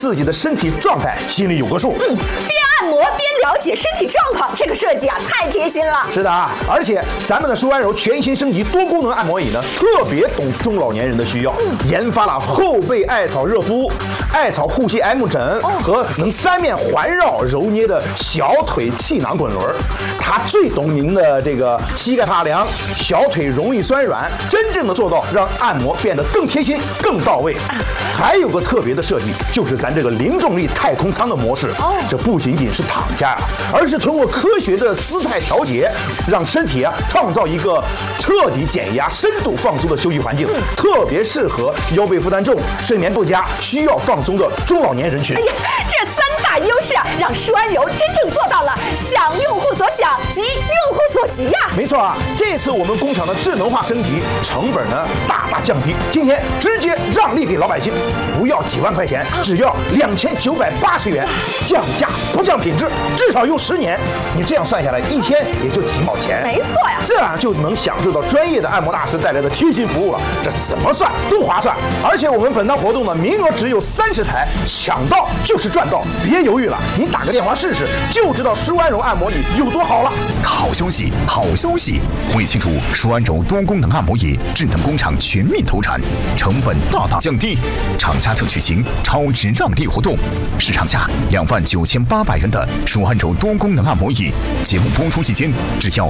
自己的身体状态心里有个数。 边按摩边了解身体状况，这个设计啊太贴心了。 是的啊，而且咱们的舒安柔全新升级多功能按摩椅呢，特别懂中老年人的需要，研发了后背艾草热敷、艾草护膝 M 枕和能3面环绕揉捏的小腿气囊滚轮。它最懂您的这个膝盖怕凉、小腿容易酸软，真正的做到让按摩变得更贴心、更到位。还有个特别的设计，就是咱这个零重力太空舱的模式。这不仅仅是躺下，而是通过科学的姿态调节，让身体创造一个彻底减压、深度放松的休息环境，特别适合腰背负担重、睡眠不佳、需要放松的中老年人群。 哎呀，这3大优势啊，让舒安柔真正做到了想用户所想，急用户所急呀。 没错啊，这次我们工厂的智能化升级，成本呢大大降低。今天直接让利给老百姓，不要几万块钱，只要2980元，降价不降品质，至少用10年。你这样算下来，一天也就几毛钱。 没错呀， 这样就能享受到专业的按摩大师带来的贴心服务了。这怎么算都划算。而且我们本趟活动呢，名额只有30台，抢到就是赚到，别犹豫了，你打个电话试试，就知道舒安柔按摩椅有多好了。 好消息，好消息！为庆祝舒安柔多功能按摩椅智能工厂全面投产，成本大大降低，厂家特举行超值让利活动，市场价29800元的舒安柔多功能按摩椅，节目播出期间只要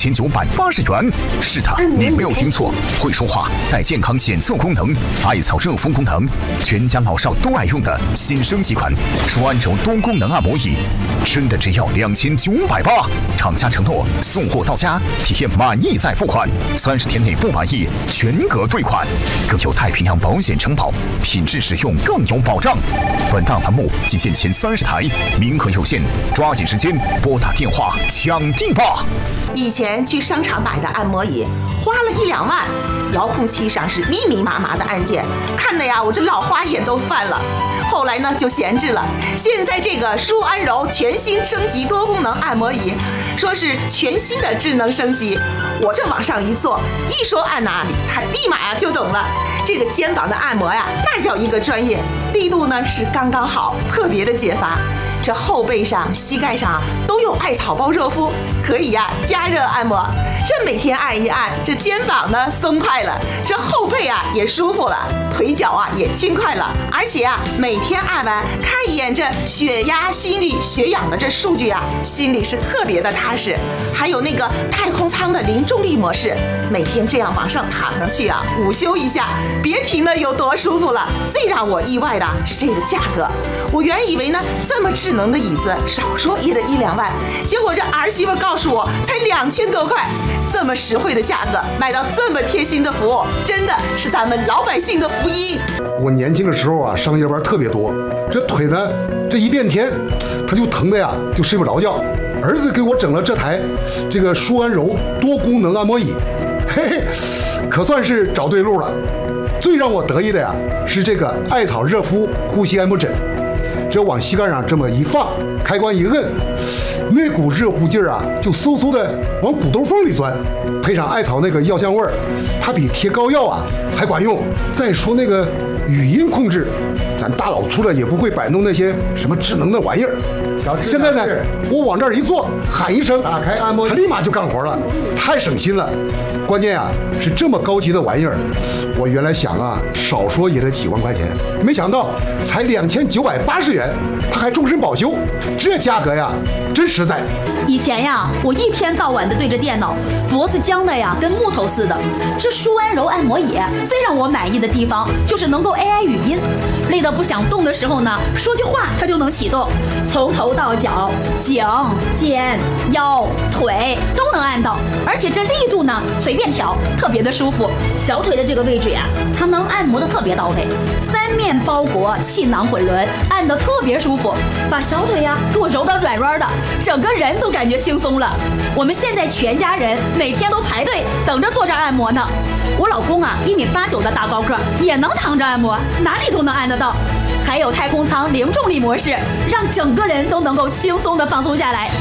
2980元。是的，你没有听错，会说话、带健康检测功能、艾草热敷功能，全家老少都爱用的新升级款舒安柔多功能按摩椅，真的只要2980，厂家承诺送货到家，体验满意再付款，30天内不满意全额退款，更有太平洋保险承保，品质使用更有保障。本档栏目仅限前30台，名额有限，抓紧时间拨打电话抢订吧。 以前去商场买的按摩椅，花了1-2万，遥控器上是密密麻麻的按键，看的呀我这老花眼都犯了。后来呢就闲置了。现在这个舒安柔全新升级多功能按摩椅，说是全新的智能升级，我这往上一坐，一说按哪里，它立马就懂了。这个肩膀的按摩呀，那叫一个专业，力度呢是刚刚好，特别的解乏。这后背上、膝盖上都有艾草包热敷，可以加热按摩。这每天按一按，这肩膀呢松快了，这后背也舒服了，腿脚也轻快了。而且每天按完看一眼这血压、心率、血氧的这数据心里是特别的踏实。还有那个太空舱的零重力模式，每天这样往上躺上去午休一下，别提了有多舒服了。最让我意外的是这个价格，我原以为呢这么智能的椅子少说也得1-2万，结果这儿媳妇告诉我才2000多块。这么实惠的价格买到这么贴心的服务，真的是咱们老百姓的福音。 我年轻的时候上夜班特别多，这腿呢这一变天，他就疼的就睡不着觉。儿子给我整了这台这个舒安柔多功能按摩椅，嘿嘿，可算是找对路了。最让我得意的是这个艾草热敷呼吸按摩枕，这往膝盖上这么一放，开关一摁，那股热乎劲儿就嗖嗖的往骨头缝里钻，配上艾草那个药香味儿，它比贴膏药还管用。再说那个语音控制，咱大老粗的也不会摆弄那些什么智能的玩意儿。现在呢，我往这儿一坐，喊一声打开按摩，它立马就干活了，太省心了。关键是这么高级的玩意儿，我原来想少说也得几万块钱，没想到才2980元，它还终身保修，这价格真实在。 以前我一天到晚的对着电脑，脖子僵的跟木头似的。这舒安柔按摩椅最让我满意的地方就是能够 AI 语音，累得不想动的时候呢，说句话它就能启动，从头到脚、颈、肩、腰、腿都能按到，而且这力度呢随便调，特别的舒服。小腿的这个位置它能按摩的特别到位，3面包裹气囊滚轮，按得特别舒服，把小腿给我揉得软软的，整个人都感觉轻松了。我们现在全家人每天都排队等着做这按摩呢。我老公1.89米的大高个，也能躺着按摩，哪里都能按得到。还有太空舱零重力模式，让整个人都能够轻松的放松下来。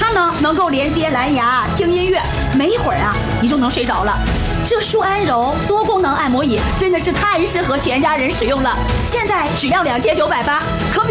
它呢能够连接蓝牙、听音乐，没一会儿啊你就能睡着了。这舒安柔多功能按摩椅真的是太适合全家人使用了，现在只要2980，可比